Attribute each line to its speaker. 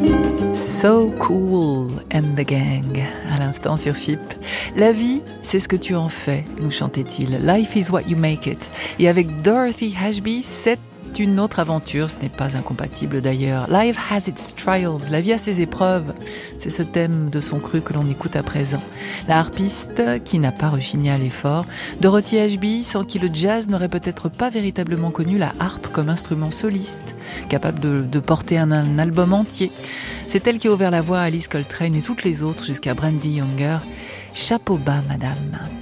Speaker 1: So Cool and the Gang, à l'instant sur FIP. La vie, c'est ce que tu en fais, nous chantait-il. Life is what you make it. Et avec Dorothy Ashby, c'est une autre aventure, ce n'est pas incompatible d'ailleurs. Life has its trials, la vie a ses épreuves. C'est ce thème de son cru que l'on écoute à présent. La harpiste qui n'a pas rechigné à l'effort, Dorothy Ashby, sans qui le jazz n'aurait peut-être pas véritablement connu la harpe comme instrument soliste, capable de porter un album entier. C'est elle qui a ouvert la voie à Alice Coltrane et toutes les autres jusqu'à Brandy Younger. Chapeau bas, madame.